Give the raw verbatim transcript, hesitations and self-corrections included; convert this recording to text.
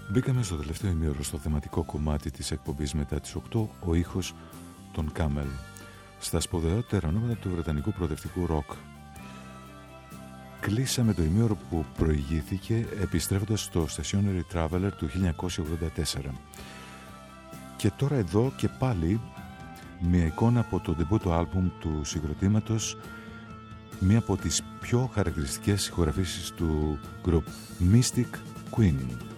Μπήκαμε στο τελευταίο ημίωρο στο θεματικό κομμάτι της εκπομπής μετά τις οκτώ, ο ήχος των Camel, στα σπουδαιότερα ονόματα του βρετανικού προοδευτικού ροκ. Κλείσαμε το ημίωρο που προηγήθηκε επιστρέφοντας στο Stationary Traveler του χίλια εννιακόσια ογδόντα τέσσερα. Και τώρα εδώ και πάλι μια εικόνα από το ντεμπούτο άλμπουμ του συγκροτήματος, μία από τις πιο χαρακτηριστικές ηχογραφήσεις του group, Mystic Queen.